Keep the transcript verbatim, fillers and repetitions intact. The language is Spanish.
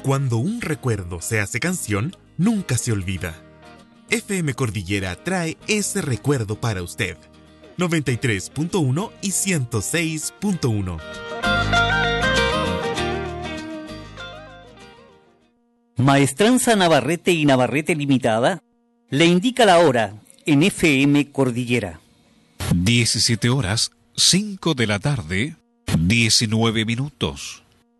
Cuando un recuerdo se hace canción, nunca se olvida. F M Cordillera trae ese recuerdo para usted. noventa y tres punto uno y ciento seis punto uno. Maestranza Navarrete y Navarrete Limitada le indica la hora en F M Cordillera. diecisiete horas, cinco de la tarde, diecinueve minutos.